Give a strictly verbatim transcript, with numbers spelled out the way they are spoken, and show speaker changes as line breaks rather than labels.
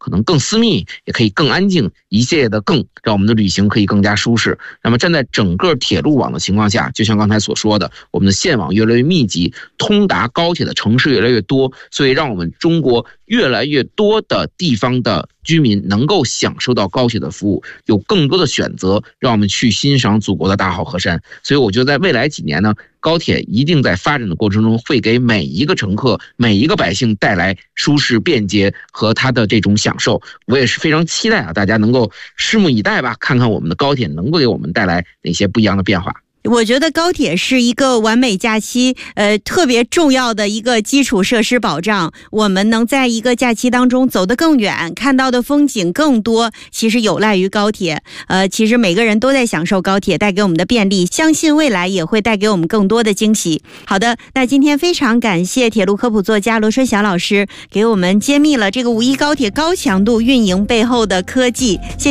可能更私密，也可以更安静，一系列的更让我们的旅行可以更加舒适。那么站在整个铁路网的情况下，就像刚才所说的，我们的线网越来越密集，通达高铁的城市越来越多，所以让我们中国越来越多的地方的居民能够享受到高铁的服务，有更多的选择，让我们去欣赏祖国的大好河山。所以我觉得在未来几年呢，高铁一定在发展的过程中会给每一个乘客、每一个百姓带来舒适、便捷和他的这种享受。我也是非常期待啊，大家能够拭目以待吧，看看我们的高铁能够给我们带来哪些不一样的变化。
我觉得高铁是一个完美假期呃特别重要的一个基础设施保障，我们能在一个假期当中走得更远，看到的风景更多，其实有赖于高铁。呃其实每个人都在享受高铁带给我们的便利，相信未来也会带给我们更多的惊喜。好的，那今天非常感谢铁路科普作家罗春晓老师给我们揭秘了这个五一高铁高强度运营背后的科技。谢谢